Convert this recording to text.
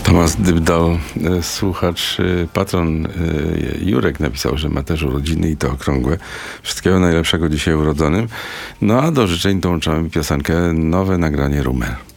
Tomasz Dybdał, słuchacz, patron Jurek napisał, że ma też urodziny i to okrągłe. Wszystkiego najlepszego dzisiaj urodzonym. No a do życzeń dołączamy piosenkę, nowe nagranie Rumer.